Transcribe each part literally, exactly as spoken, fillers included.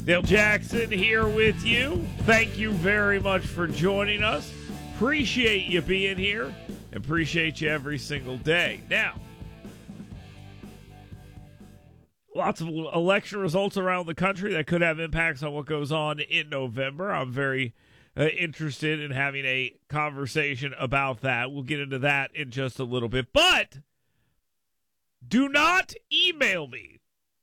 Dale Jackson here with you. Thank you very much for joining us. Appreciate you being here. Appreciate you every single day. Now, lots of election results around the country that could have impacts on what goes on in November. I'm very uh, interested in having a conversation about that. We'll get into that in just a little bit. But do not email me.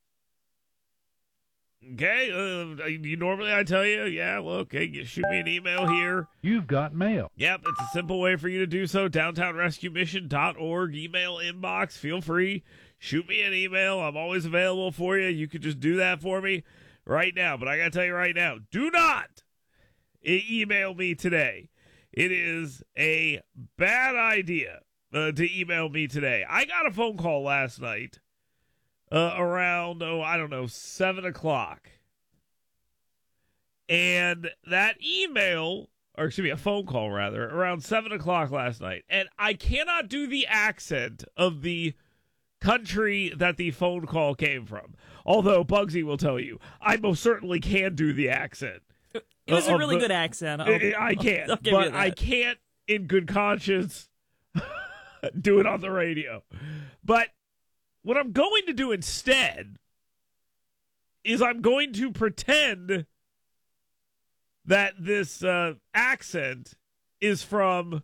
Okay, uh, you normally I tell you, yeah, well, okay, you shoot me an email here. You've got mail. Yep, it's a simple way for you to do so. downtown rescue mission dot org, email inbox. Feel free, shoot me an email. I'm always available for you. You could just do that for me right now. But I got to tell you right now, do not e- email me today. It is a bad idea uh, to email me today. I got a phone call last night. Uh, around, oh, I don't know, seven o'clock. And that email, or excuse me, a phone call rather, around seven o'clock last night. And I cannot do the accent of the country that the phone call came from. Although Bugsy will tell you, I most certainly can do the accent. It was a really the, good accent. I'll, I can't, I'll give but you that. I can't in good conscience do it on the radio. But what I'm going to do instead is I'm going to pretend that this uh, accent is from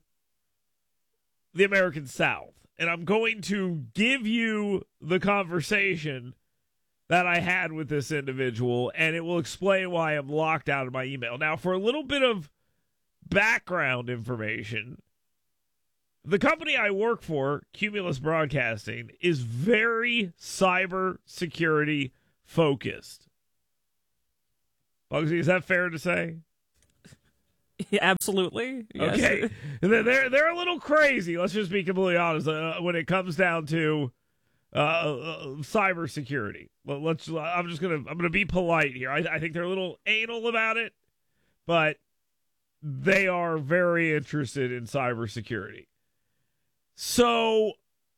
the American South. And I'm going to give you the conversation that I had with this individual, and it will explain why I'm locked out of my email. Now, for a little bit of background information, the company I work for, Cumulus Broadcasting, is very cyber security focused. Bugsy, is that fair to say? Yeah, absolutely. Yes. Okay. They're, they're a little crazy, let's just be completely honest, uh, when it comes down to uh, uh, cyber security. Well, let's, I'm just going to I'm gonna be polite here. I, I think they're a little anal about it, but they are very interested in cyber security. So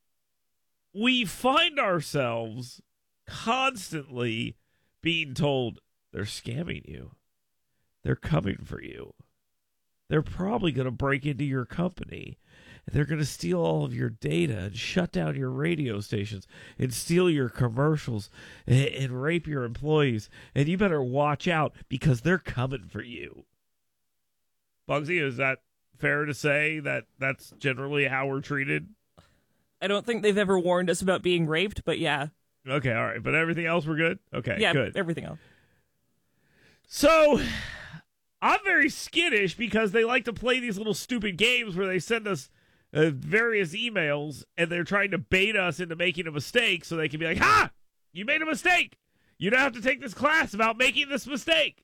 we find ourselves constantly being told they're scamming you. They're coming for you. They're probably going to break into your company. And they're going to steal all of your data and shut down your radio stations and steal your commercials and, and rape your employees. And you better watch out because they're coming for you. Bugsy, is that fair to say that that's generally how we're treated? I don't think they've ever warned us about being raped, but yeah. Okay, all right. But everything else we're good? Okay, yeah, good. Everything else. So, I'm very skittish because they like to play these little stupid games where they send us uh, various emails and they're trying to bait us into making a mistake so they can be like, ha! You made a mistake! You don't have to take this class about making this mistake.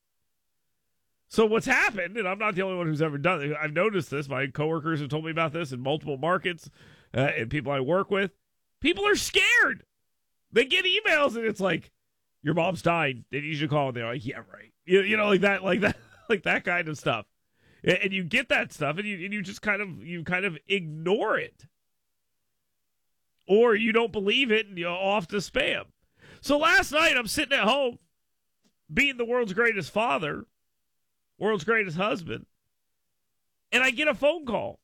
So what's happened, and I'm not the only one who's ever done it, I've noticed this, my coworkers have told me about this in multiple markets, uh, and people I work with, people are scared. They get emails, and it's like, your mom's dying, they need you to call, and they're like, yeah, right. You, you know, like that, like that, like that kind of stuff. And, and you get that stuff, and you and you just kind of, you kind of ignore it. Or you don't believe it, and you're off to spam. So last night, I'm sitting at home, being the world's greatest father, world's greatest husband, and I get a phone call.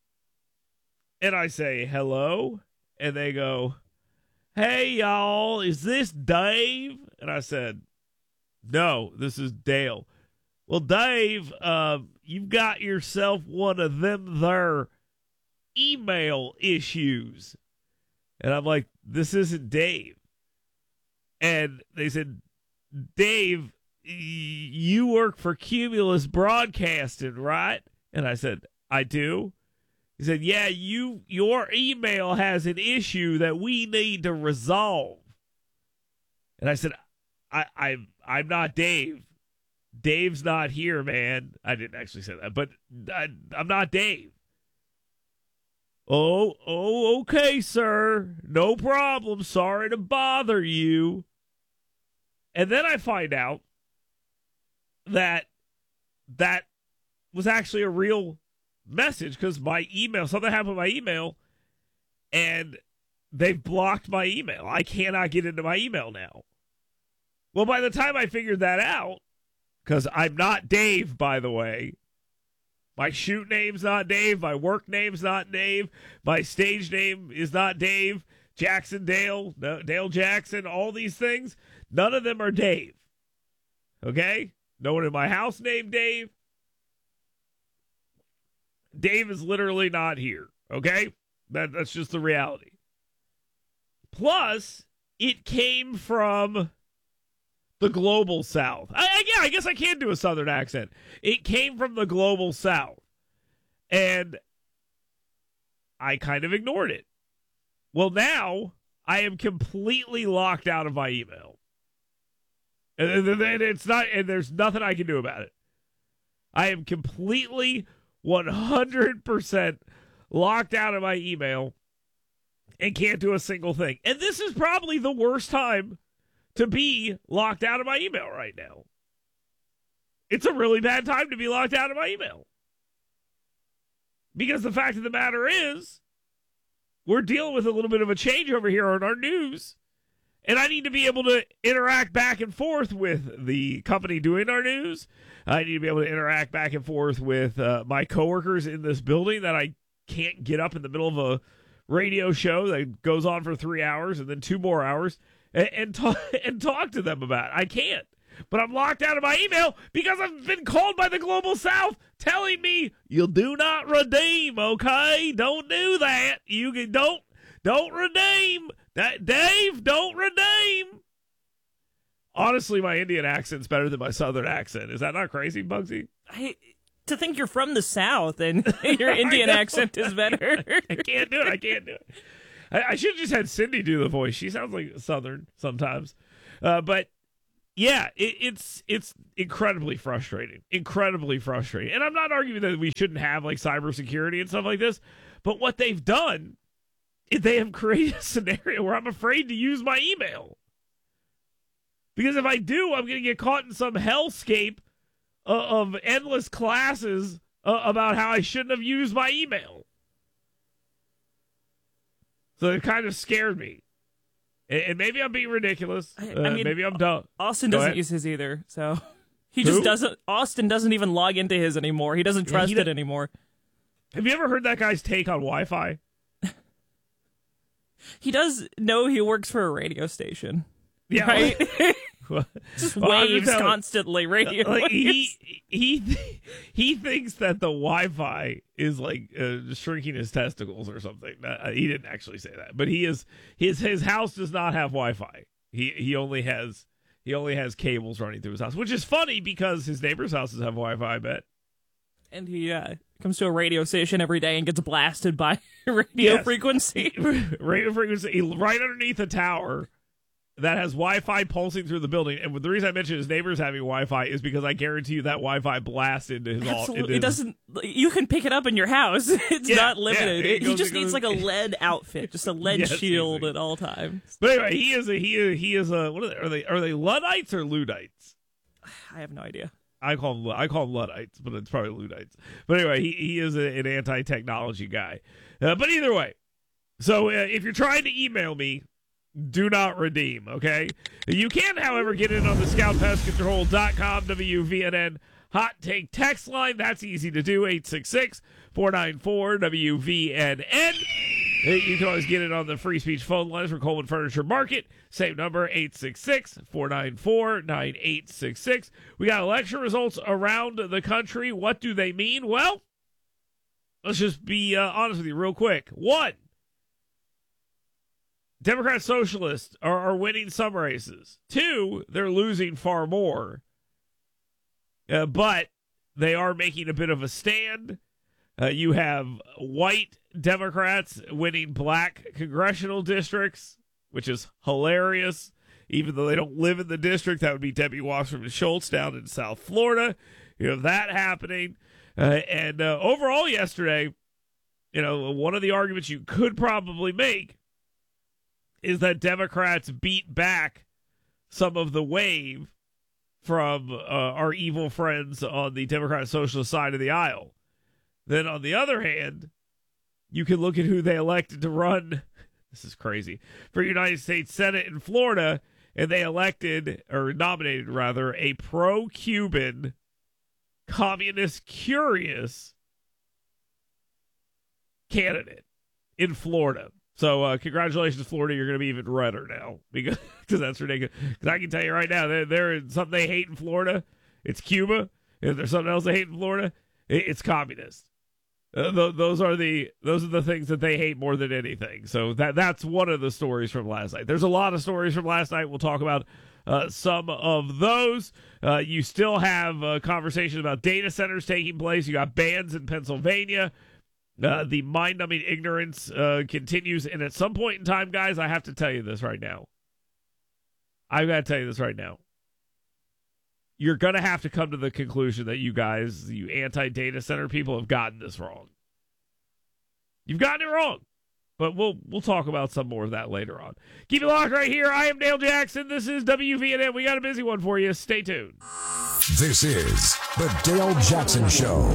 And I say, hello? And they go, hey, y'all, is this Dave? And I said, no, this is Dale. Well, Dave, uh, you've got yourself one of them there email issues. And I'm like, this isn't Dave. And they said, Dave, you work for Cumulus Broadcasting, right? And I said, I do. He said, yeah, you your email has an issue that we need to resolve. And I said, I, I, I'm not Dave. Dave's not here, man. I didn't actually say that, but I, I'm not Dave. Oh, oh, okay, sir. No problem. Sorry to bother you. And then I find out that that was actually a real message because my email, something happened with my email, and they've blocked my email. I cannot get into my email now. Well, by the time I figured that out, because I'm not Dave, by the way. My shoot name's not Dave. My work name's not Dave. My stage name is not Dave. Jackson Dale, no, Dale Jackson, all these things, none of them are Dave. Okay? No one in my house named Dave. Dave is literally not here. Okay? That, that's just the reality. Plus, it came from the global South. I, I, yeah, I guess I can do a Southern accent. It came from the global South. And I kind of ignored it. Well, now I am completely locked out of my email. And it's not, and there's nothing I can do about it. I am completely one hundred percent locked out of my email and can't do a single thing. And this is probably the worst time to be locked out of my email right now. It's a really bad time to be locked out of my email. Because the fact of the matter is, we're dealing with a little bit of a changeover here on our news. And I need to be able to interact back and forth with the company doing our news. I need to be able to interact back and forth with uh, my coworkers in this building that I can't get up in the middle of a radio show that goes on for three hours and then two more hours and, and, talk, and talk to them about it. I can't. But I'm locked out of my email because I've been called by the Global South telling me you do not redeem, okay? Don't do that. You can, don't don't redeem. That Dave, don't redeem. Honestly, my Indian accent's better than my Southern accent. Is that not crazy, Bugsy? I to think you're from the South and your Indian accent is better. I can't do it. I can't do it. I, I should have just had Cindy do the voice. She sounds like Southern sometimes. Uh, but yeah, it, it's it's incredibly frustrating. Incredibly frustrating. And I'm not arguing that we shouldn't have like cybersecurity and stuff like this, but what they've done is they have created a scenario where I'm afraid to use my email. Because if I do, I'm going to get caught in some hellscape uh, of endless classes uh, about how I shouldn't have used my email. So it kind of scared me. And maybe I'm being ridiculous. I, uh, I mean, maybe I'm dumb. Austin Go doesn't ahead. use his either, so he Who? just doesn't. Austin doesn't even log into his anymore. He doesn't Yeah, trust he it do- anymore. Have you ever heard that guy's take on Wi-Fi? He does know he works for a radio station. Yeah, Right? well, Just well, I'm just waves telling- constantly. Radio. like he waves. he th- he thinks that the Wi-Fi is like uh, shrinking his testicles or something. Uh, he didn't actually say that, but he is his his house does not have Wi-Fi. He he only has he only has cables running through his house, which is funny because his neighbors' houses have Wi-Fi. I bet. And he uh, comes to a radio station every day and gets blasted by radio Yes. frequency. Radio frequency right underneath a tower that has Wi-Fi pulsing through the building. And the reason I mentioned his neighbors having Wi-Fi is because I guarantee you that Wi-Fi blasts into his all. Absolutely, it doesn't. You can pick it up in your house. It's Yeah, not yeah, limited. it It- he goes- just it needs goes- like a lead outfit, just a lead Yes, shield easy. at all times. But anyway, he is a he is he is a what are they are they, are they Luddites or Luddites? I have no idea. I call them I call them Luddites, but it's probably Luddites. But anyway, he he is a, an anti-technology guy. Uh, but either way, so uh, if you're trying to email me, do not redeem. Okay, you can, however, get in on the scout pest control dot com W V N N hot take text line. That's easy to do. eight six six, four nine four, W V N N. You can always get it on the free speech phone lines for Coleman Furniture Market. Same number, eight six six, four nine four, nine eight six six. We got election results around the country. What do they mean? Well, let's just be uh, honest with you real quick. One, Democrat Socialists are, are winning some races. Two, they're losing far more. Uh, but they are making a bit of a stand. Uh, you have white Democrats winning black congressional districts, which is hilarious. Even though they don't live in the district, that would be Debbie Wasserman Schultz down in South Florida. You have that happening. Uh, and uh, overall yesterday, you know, one of the arguments you could probably make is that Democrats beat back some of the wave from uh, our evil friends on the Democrat Socialist side of the aisle. Then on the other hand, you can look at who they elected to run. This is crazy. For United States Senate in Florida, and they elected, or nominated rather, a pro-Cuban, communist curious candidate in Florida. So uh, congratulations, Florida. You're going to be even redder now because cause that's ridiculous. Because I can tell you right now, they're, they're something they hate in Florida. It's Cuba. If there's something else they hate in Florida, it, it's communist. Uh, th- those are the those are the things that they hate more than anything. So that that's one of the stories from last night. There's a lot of stories from last night. We'll talk about uh, some of those. Uh, you still have uh, conversations about data centers taking place. You got bans in Pennsylvania. Uh, the mind-numbing ignorance uh, continues. And at some point in time, guys, I have to tell you this right now. I've got to tell you this right now. You're going to have to come to the conclusion that you guys, you anti-data center people, have gotten this wrong. You've gotten it wrong. But we'll we'll talk about some more of that later on. Keep it locked right here. I am Dale Jackson. This is W V N M. We got a busy one for you. Stay tuned. This is the Dale Jackson Show.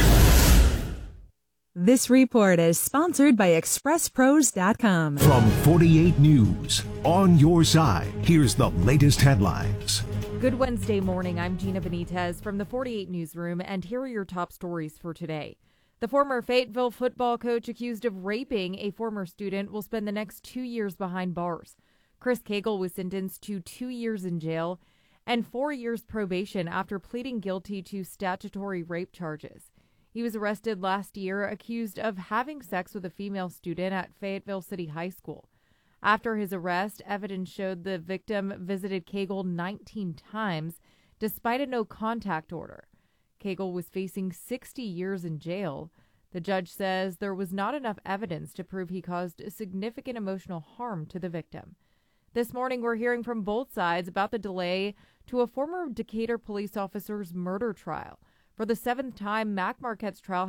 This report is sponsored by Express Pros dot com. From forty-eight News, on your side, here's the latest headlines. Good Wednesday morning. I'm Gina Benitez from the forty-eight Newsroom, and here are your top stories for today. The former Fayetteville football coach accused of raping a former student will spend the next two years behind bars. Chris Cagle was sentenced to two years in jail and four years probation after pleading guilty to statutory rape charges. He was arrested last year, accused of having sex with a female student at Fayetteville City High School. After his arrest, evidence showed the victim visited Cagle nineteen times, despite a no-contact order. Cagle was facing sixty years in jail. The judge says there was not enough evidence to prove he caused significant emotional harm to the victim. This morning, we're hearing from both sides about the delay to a former Decatur police officer's murder trial. For the seventh time, Mac Marquette's trial